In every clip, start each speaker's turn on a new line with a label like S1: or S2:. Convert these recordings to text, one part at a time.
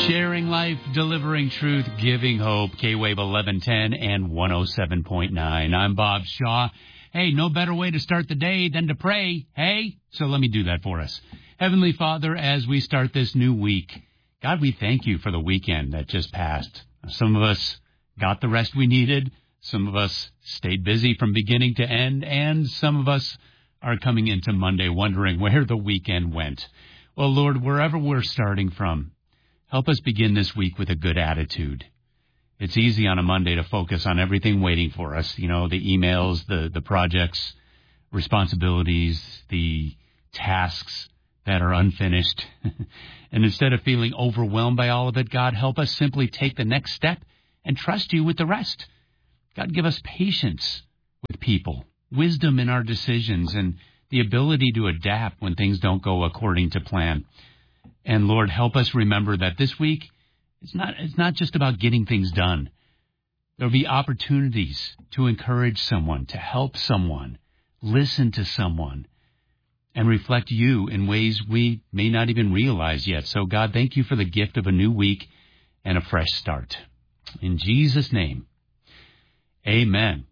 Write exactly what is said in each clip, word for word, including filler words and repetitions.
S1: Sharing life, delivering truth, giving hope. K-Wave eleven ten and one oh seven point nine. I'm Bob Shaw. Hey, no better way to start the day than to pray. Hey, so let me do that for us. Heavenly Father, as we start this new week, God, we thank you for the weekend that just passed. Some of us got the rest we needed. Some of us stayed busy from beginning to end. And some of us are coming into Monday wondering where the weekend went. Well, Lord, wherever we're starting from, help us begin this week with a good attitude. It's easy on a Monday to focus on everything waiting for us, you know, the emails, the, the projects, responsibilities, the tasks that are unfinished. And instead of feeling overwhelmed by all of it, God, help us simply take the next step and trust you with the rest. God, give us patience with people, wisdom in our decisions, and the ability to adapt when things don't go according to plan. And Lord, help us remember that this week, it's not, it's not just about getting things done. There'll be opportunities to encourage someone, to help someone, listen to someone, and reflect you in ways we may not even realize yet. So God, thank you for the gift of a new week and a fresh start. In Jesus' name, amen.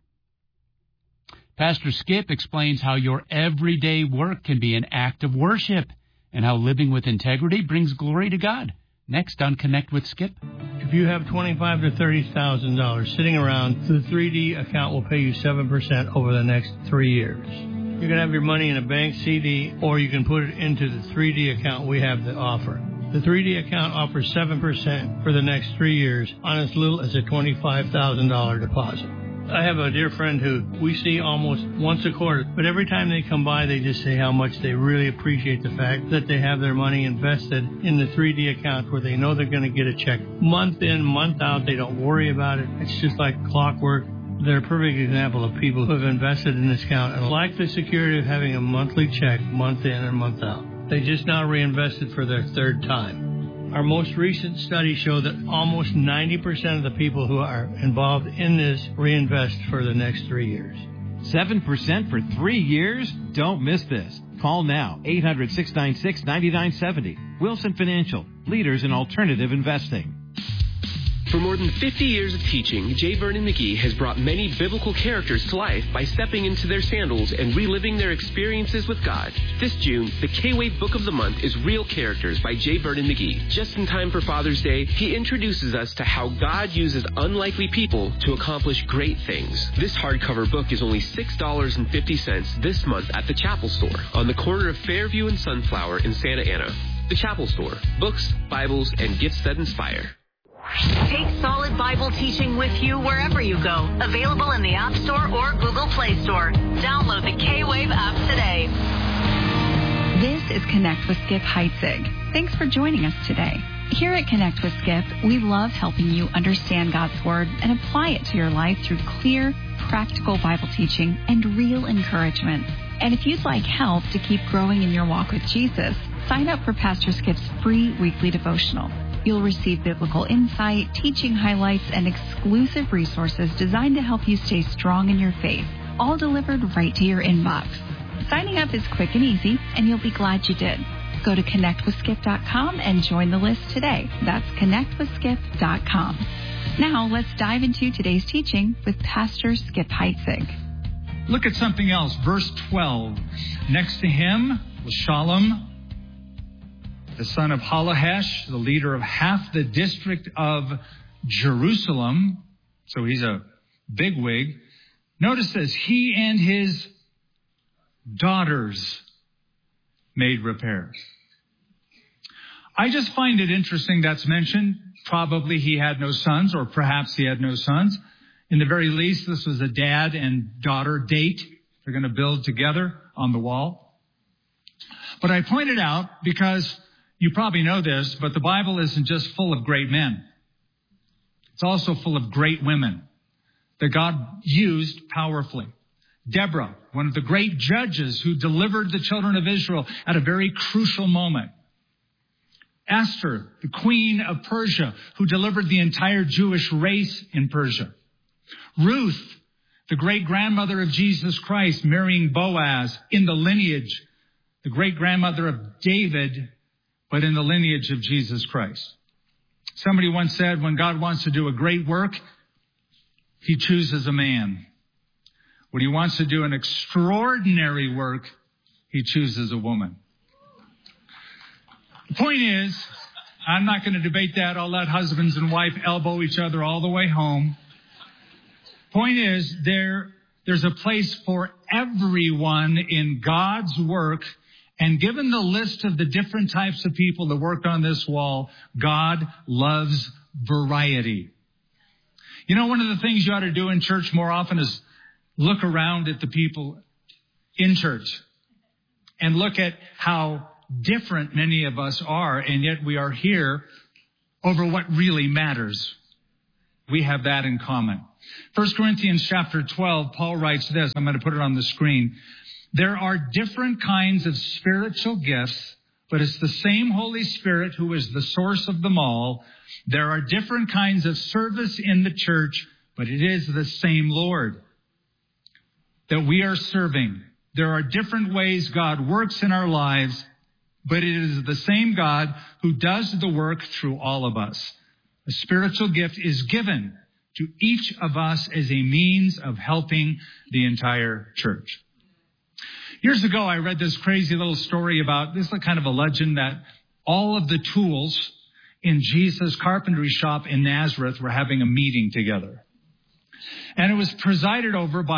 S1: Pastor Skip explains how your everyday work can be an act of worship and how living with integrity brings glory to God. Next on Connect with Skip.
S2: If you have twenty-five thousand to thirty thousand dollars sitting around, the three D account will pay you seven percent over the next three years. You can have your money in a bank C D, or you can put it into the three D account we have to offer. The three D account offers seven percent for the next three years on as little as a twenty-five thousand dollars deposit. I have a dear friend who we see almost once a quarter, but every time they come by, they just say how much they really appreciate the fact that they have their money invested in the three D account where they know they're going to get a check month in, month out. They don't worry about it. It's just like clockwork. They're a perfect example of people who have invested in this account and like the security of having a monthly check month in and month out. They just now reinvested for their third time. Our most recent studies show that almost ninety percent of the people who are involved in this reinvest for the next three years.
S3: seven percent for three years? Don't miss this. Call now, eight hundred, six nine six, nine nine seven zero. Wilson Financial, leaders in alternative investing.
S4: For more than fifty years of teaching, J. Vernon McGee has brought many biblical characters to life by stepping into their sandals and reliving their experiences with God. This June, the K-Wave Book of the Month is Real Characters by J. Vernon McGee. Just in time for Father's Day, he introduces us to how God uses unlikely people to accomplish great things. This hardcover book is only six dollars and fifty cents this month at the Chapel Store on the corner of Fairview and Sunflower in Santa Ana. The Chapel Store. Books, Bibles, and gifts that inspire.
S5: Take solid Bible teaching with you wherever you go. Available in the App Store or Google Play Store. Download the K-Wave app today.
S6: This is Connect with Skip Heitzig. Thanks for joining us today. Here at Connect with Skip, we love helping you understand God's Word and apply it to your life through clear, practical Bible teaching and real encouragement. And if you'd like help to keep growing in your walk with Jesus, sign up for Pastor Skip's free weekly devotional. You'll receive biblical insight, teaching highlights, and exclusive resources designed to help you stay strong in your faith, all delivered right to your inbox. Signing up is quick and easy, and you'll be glad you did. Go to connect with skip dot com and join the list today. That's connect with skip dot com. Now, let's dive into today's teaching with Pastor Skip Heitzig.
S7: Look at something else. Verse twelve. Next to him was Shalom, the son of Halahesh, the leader of half the district of Jerusalem. So he's a bigwig. Notice this. He and his daughters made repairs. I just find it interesting that's mentioned. Probably he had no sons, or perhaps he had no sons. In the very least, this was a dad and daughter date. They're going to build together on the wall. But I point it out because you probably know this, but the Bible isn't just full of great men. It's also full of great women that God used powerfully. Deborah, one of the great judges who delivered the children of Israel at a very crucial moment. Esther, the queen of Persia, who delivered the entire Jewish race in Persia. Ruth, the great-grandmother of Jesus Christ, marrying Boaz in the lineage, the great-grandmother of David, but in the lineage of Jesus Christ. Somebody once said, when God wants to do a great work, he chooses a man. When he wants to do an extraordinary work, he chooses a woman. The point is, I'm not going to debate that. I'll let husbands and wife elbow each other all the way home. Point is, there, there's a place for everyone in God's work. And given the list of the different types of people that work on this wall, God loves variety. You know, one of the things you ought to do in church more often is look around at the people in church and look at how different many of us are, and yet we are here over what really matters. We have that in common. First Corinthians chapter twelve, Paul writes this. I'm going to put it on the screen. There are different kinds of spiritual gifts, but it's the same Holy Spirit who is the source of them all. There are different kinds of service in the church, but it is the same Lord that we are serving. There are different ways God works in our lives, but it is the same God who does the work through all of us. A spiritual gift is given to each of us as a means of helping the entire church. Years ago, I read this crazy little story about, this is kind of a legend, that all of the tools in Jesus' carpentry shop in Nazareth were having a meeting together. And it was presided over by